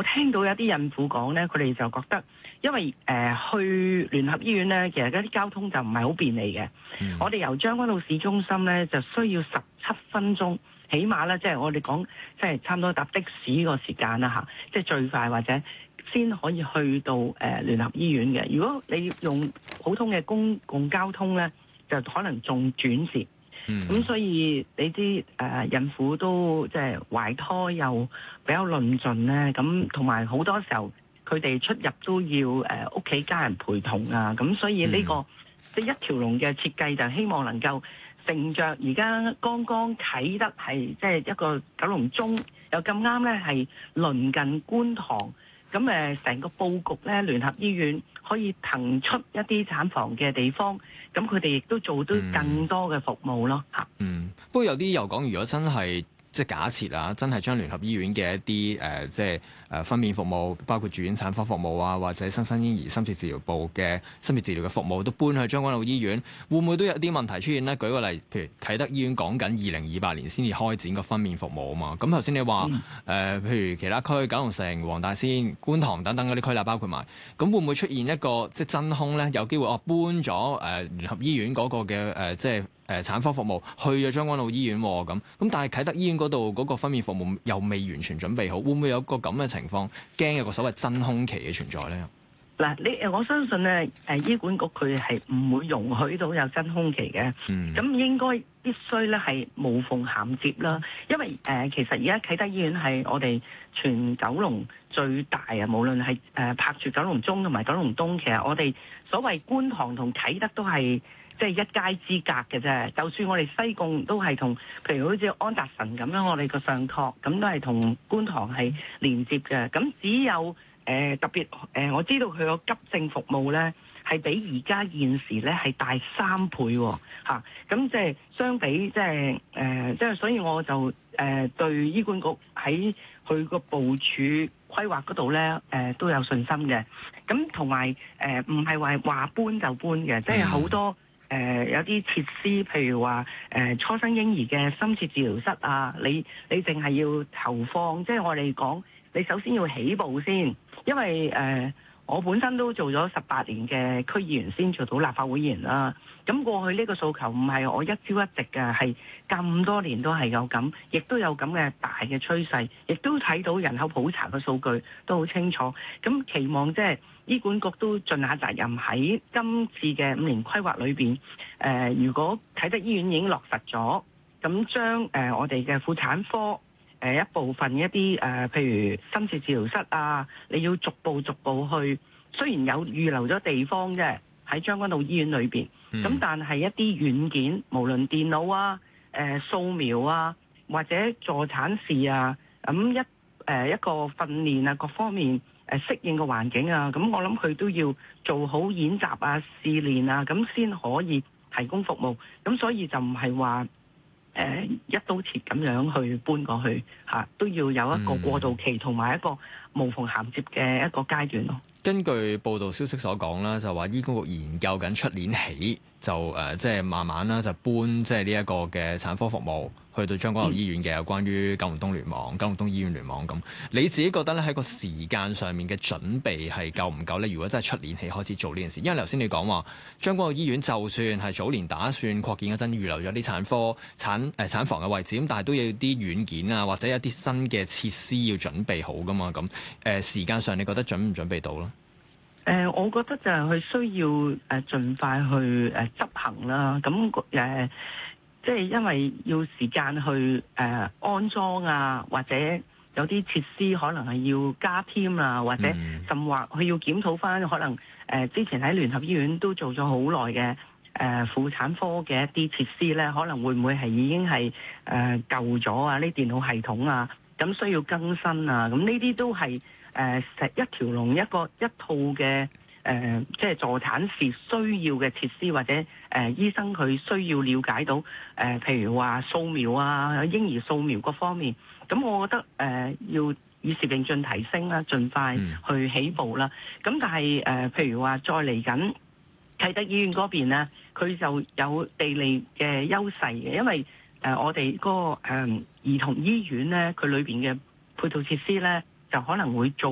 我聽到有啲孕婦講咧，佢哋就覺得，因為去聯合醫院咧，其實嗰啲交通就唔係好便利嘅。我哋由將軍澳市中心咧，就需要17分鐘，起碼咧，即係我哋講，即係差唔多搭的士個時間啦嚇，即係最快或者先可以去到聯合醫院嘅。如果你用普通嘅公共交通咧，就可能仲轉蝕。咁所以你啲孕婦都即係懷胎又比較論盡咧，咁同埋好多時候佢哋出入都要屋企家人陪同啊，咁所以呢個即係一條龍嘅設計就希望能夠乘着而家剛剛啟德係即係一個九龍中又咁啱咧係鄰近觀塘，咁成個佈局咧聯合醫院可以騰出一啲產房嘅地方，咁佢哋亦都做到更多嘅服務咯嚇。 不過有啲又講，如果真係即係假設啊，真係將聯合醫院嘅一啲即係分娩服務，包括住院產科服務啊，或者新生嬰兒深切治療部嘅深切治療嘅服務，都搬去將軍澳醫院，會唔會都有啲問題出現呢？舉個例，譬如啟德醫院講緊2028年先至開展個分娩服務啊嘛。咁頭先你話譬如其他區，九龍城、黃大仙、觀塘等等嗰啲區啦，包括埋，咁會唔會出現一個即係真空咧？有機會搬咗聯合醫院嗰個嘅即係產科服務去咗將軍澳醫院咁，但係啟德醫院嗰度嗰個分娩服務又未完全準備好，會唔會有個咁嘅情況？驚有個所謂真空期嘅存在咧？ 嗱，我相信咧，醫管局佢係唔會容許到有真空期嘅。咁應該必須咧係無縫銜接啦。因為其實而家啟德醫院係我哋全九龍最大啊，無論係拍住九龍中同埋九龍東，其實我哋所謂觀塘同啟德都係即係一街之隔嘅啫。就算我哋西貢都係同，譬如好似安達臣咁樣，我哋個上托咁都係同觀塘係連接嘅。咁只有特別我知道佢個急症服務咧係比而家現時咧係大3倍嚇。咁即係相比即係所以我就對醫管局喺佢個部署規劃嗰度咧都有信心嘅。咁同埋唔係話搬就搬嘅，即係好多有啲設施，譬如話初生嬰兒嘅深切治療室啊，你淨係要投放，即係我哋講，你首先要起步先。因為我本身都做咗18年嘅區議員，先做到立法會議員啦。咁過去呢個訴求唔係我一朝一夕嘅，係咁多年都係有咁，亦都有咁嘅大嘅趨勢，亦都睇到人口普查嘅數據都好清楚。咁期望即係醫管局都盡下責任喺今次嘅5年規劃裏邊，如果啟德醫院已經落實咗，咁將我哋嘅婦產科一部分一啲譬如深切治療室啊，你要逐步去。雖然有預留咗地方啫，喺將軍澳醫院裏邊，咁但係一啲軟件，無論電腦啊、掃描啊，或者助產士啊，咁一個訓練啊，各方面適應嘅環境啊，咁我諗佢都要做好演習啊、試練啊，咁先可以提供服務。咁所以就唔係話一刀切咁樣去搬過去嚇，都要有一個過渡期同埋一個無縫銜接嘅一個階段咯。 根據報道消息所講啦，就話醫管局研究緊出年起就即係慢慢啦，就搬即係呢一個嘅產科服務去到將軍澳醫院嘅，有關於九龍東聯網、九龍東醫院聯網咁。你自己覺得咧喺個時間上面嘅準備係夠唔夠咧？如果真係出年起開始做呢件事，因為頭先你講話將軍澳醫院就算係早年打算擴建嗰陣預留咗啲產房嘅位置，咁但係都要啲軟件啊，或者一啲新嘅設施要準備好噶嘛。咁時間上你覺得準唔準備到咧？ 我覺得就係佢需要盡快去執行啦。咁即係因為要時間去安裝啊，或者有啲設施可能係要加添啊，或者甚至話佢要檢討翻可能之前喺聯合醫院都做咗好耐嘅婦產科嘅一啲設施咧，可能會唔會係已經係舊咗啊？呢電腦系統啊，咁需要更新啊，咁呢啲都係一條龍一套嘅即係助產士需要嘅設施，或者醫生佢需要了解到譬如話掃描啊、嬰兒掃描各方面，咁我覺得要與時並進提升啦，盡快去起步啦。咁但係譬如話再嚟緊啟德醫院嗰邊咧，佢就有地利嘅優勢嘅，因為我哋嗰個兒童醫院咧，佢裏邊嘅配套設施咧，就可能會做